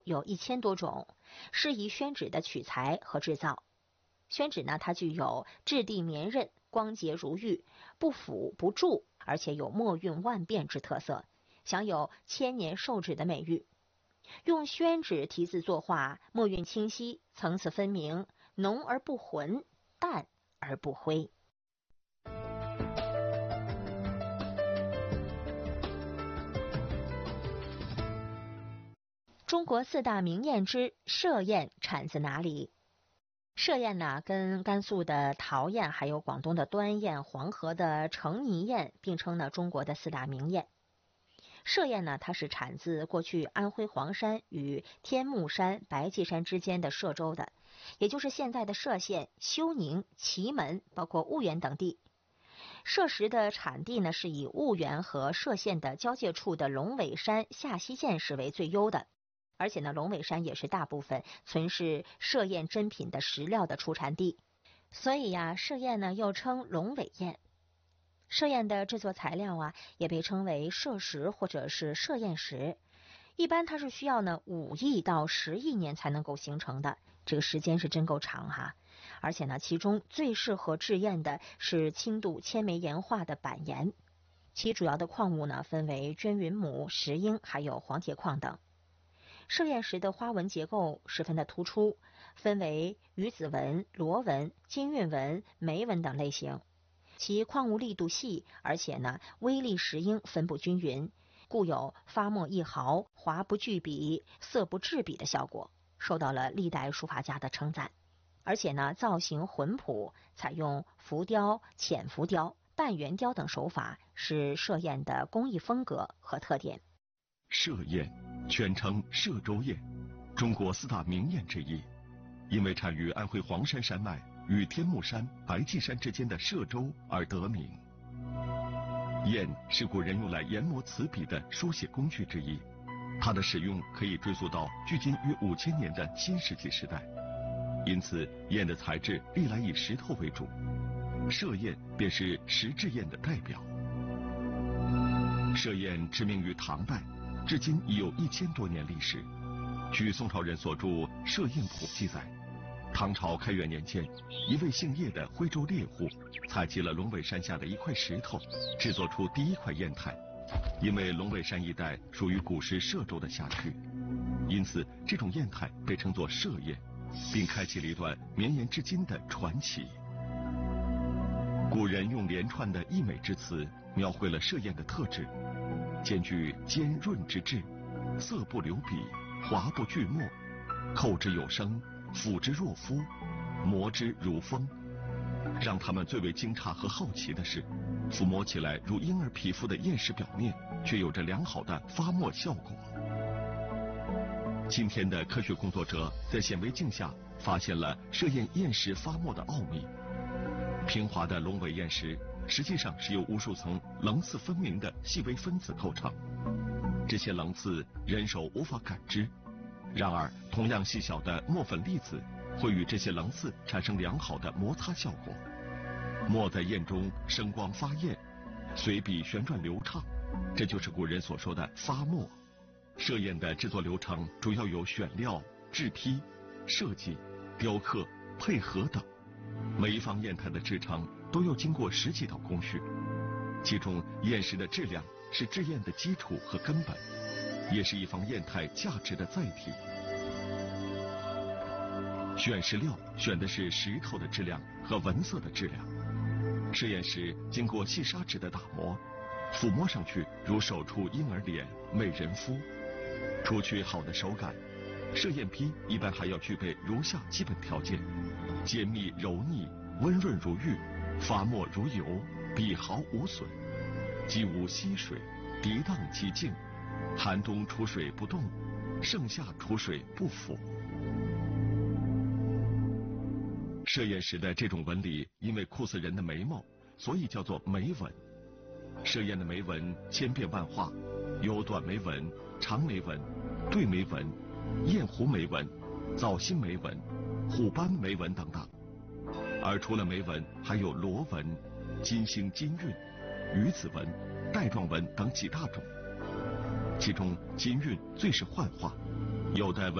有1000多种，适宜宣纸的取材和制造。宣纸呢，它具有质地绵韧、光洁如玉、不腐不蛀，而且有墨韵万变之特色，享有千年寿纸的美誉。用宣纸题字作画，墨韵清晰，层次分明，浓而不浑，淡而不灰。中国4大名砚之歙砚产自哪里？歙砚呢，跟甘肃的陶砚，还有广东的端砚、黄河的成泥砚并称呢中国的4大名砚。歙砚呢，它是产自过去安徽黄山与天目山、白济山之间的歙州的，也就是现在的歙县、休宁、祁门，包括婺源等地。歙石的产地呢，是以婺源和歙县的交界处的龙尾山下溪涧石为最优的。而且呢，龙尾山也是大部分存世歙砚珍品的石料的出产地，所以呀，歙砚呢又称龙尾砚。歙砚的制作材料啊，也被称为歙石或者是歙砚石。一般它是需要呢5亿到10亿年才能够形成的，这个时间是真够长哈。而且呢，其中最适合制砚的是轻度铅煤岩化的板岩，其主要的矿物呢分为绢云母、石英还有黄铁矿等。歙砚石的花纹结构十分的突出，分为鱼子纹、螺纹、金韵纹、眉纹等类型。其矿物力度细，而且呢微粒石英分布均匀，故有发墨一毫、划不拒笔、色不至笔的效果，受到了历代书法家的称赞。而且呢造型浑朴，采用浮雕、浅浮雕、半圆雕等手法，是歙砚的工艺风格和特点。 歙砚全称歙州砚，中国4大名砚之一，因为产于安徽黄山山脉与天目山、白济山之间的歙州而得名。砚是古人用来研磨瓷笔的书写工具之一，它的使用可以追溯到距今约5000年的新石器时代，因此砚的材质历来以石头为主，歙砚便是石制砚的代表。歙砚知名于唐代，至今已有1000多年历史。据宋朝人所著《歙砚谱》记载，唐朝开元年间，一位姓叶的徽州猎户采集了龙尾山下的一块石头，制作出第一块砚台。因为龙尾山一带属于古时歙州的辖区，因此这种砚台被称作歙砚，并开启了一段绵延至今的传奇。古人用连串的溢美之词描绘了歙砚的特质，兼具尖润之质，色不流笔，划不拒墨，扣之有声，抚之若肤，磨之如风。让他们最为惊诧和好奇的是，抚摸起来如婴儿皮肤的砚石表面，却有着良好的发墨效果。今天的科学工作者在显微镜下发现了歙砚砚石发墨的奥秘。平滑的龙尾砚石实际上是由无数层棱刺分明的细微分子构成，这些棱刺人手无法感知，然而同样细小的墨粉粒子会与这些棱刺产生良好的摩擦效果，墨在砚中生光发艳，随笔旋转流畅，这就是古人所说的发墨。歙砚的制作流程主要有选料、制坯、设计、雕刻、配合等，每一方砚台的制成都要经过10几道工序，其中砚石的质量是制砚的基础和根本，也是一方砚台价值的载体。选石料选的是石头的质量和纹色的质量，歙砚石经过细砂纸的打磨，抚摸上去如手触婴儿脸、美人肤。除去好的手感，歙砚坯一般还要具备如下基本条件：坚密柔腻，温润如玉，发墨如油，笔毫无损，既无溪水，涤荡即净，寒冬出水不动，盛夏出水不腐。歙砚石的这种纹理因为酷似人的眉毛，所以叫做眉纹。歙砚的眉纹千变万化，有短眉纹、长眉纹、对眉纹、雁弧眉纹、藻心眉纹、虎斑眉纹等等。而除了眉纹，还有螺纹、金星金韵、鱼子纹、带状纹等几大种。其中金韵最是幻化， 有待